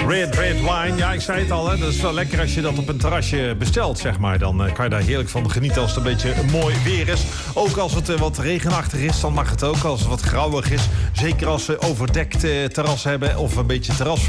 Red wine, ja, ik zei het al, hè. Dat is wel lekker als je dat op een terrasje bestelt, zeg maar. Dan kan je daar heerlijk van genieten als het een beetje mooi weer is. Ook als het wat regenachtig is, dan mag het ook. Als het wat grauwig is, zeker als ze overdekt terras hebben of een beetje terras